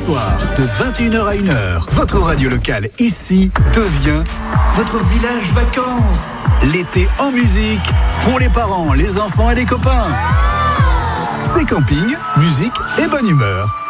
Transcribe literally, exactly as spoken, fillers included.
soirs, de vingt et une heures à une heure, votre radio locale ici devient votre village vacances. L'été en musique, pour les parents, les enfants et les copains. C'est camping, musique et bonne humeur.